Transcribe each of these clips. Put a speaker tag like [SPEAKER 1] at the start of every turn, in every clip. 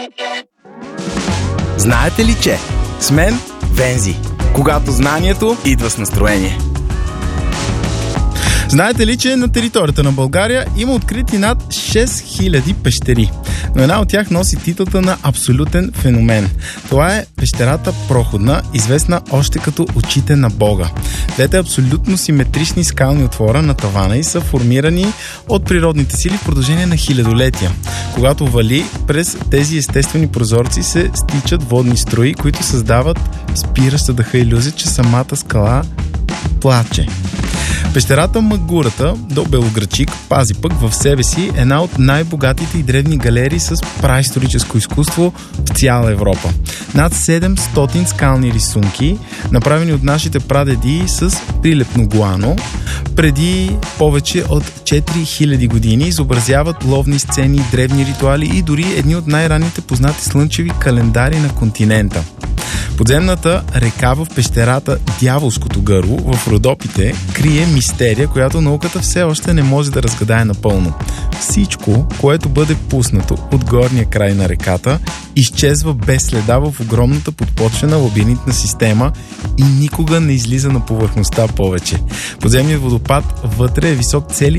[SPEAKER 1] Знаете ли, че с мен Вензи, когато знанието идва с настроение.
[SPEAKER 2] Знаете ли, че на територията на България има открити над 6000 пещери, но една от тях носи титлата на абсолютен феномен. Това е пещерата Проходна, известна още като очите на Бога. Двете абсолютно симетрични скални отвора на тавана и са формирани от природните сили в продължение на хилядолетия. Когато вали, през тези естествени прозорци се стичат водни струи, които създават спираща дъха илюзия, че самата скала плаче. Пещерата Магурата до Белоградчик пази пък в себе си една от най-богатите и древни галерии с праисторическо изкуство в цяла Европа. Над 700 скални рисунки, направени от нашите прадеди с прилепно гуано, преди повече от 4000 години изобразяват ловни сцени, древни ритуали и дори едни от най-ранните познати слънчеви календари на континента. Подземната река в пещерата Дяволското гърло в Родопите крие мистерия, която науката все още не може да разгадае напълно. Всичко, което бъде пуснато от горния край на реката, изчезва без следа в огромната подпочвена лабиринтна система и никога не излиза на повърхността повече. Подземният водопад вътре е висок цели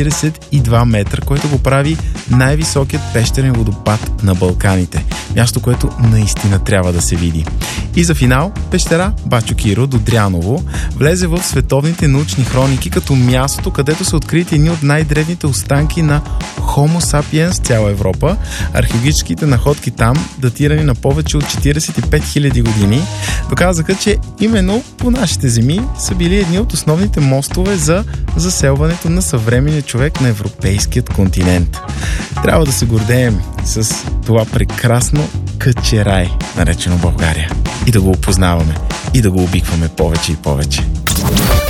[SPEAKER 2] 42 метра, което го прави най-високият пещерен водопад на Балканите. Място, което наистина трябва да се види. И за финал, пещера Бачо Киро до Дряново влезе в световните научни хроники като мястото, където са открити едни от най-древните останки на Homo sapiens в цяла Европа. Археологическите находки там, датирани на повече от 45 000 години, доказаха, че именно по нашите земи са били едни от основните мостове за заселването на съвременния човек на европейският континент. Трябва да се гордеем с това прекрасно кътче-рай, наречено България. И да го опознаваме, и да го обикваме повече и повече.